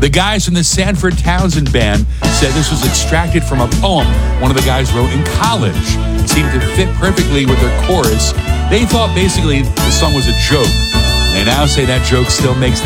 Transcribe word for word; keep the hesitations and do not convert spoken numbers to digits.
The guys from the Sanford Townsend Band said this was extracted from a poem one of the guys wrote in college. It seemed to fit perfectly with their chorus. They thought basically the song was a joke. They now say that joke still makes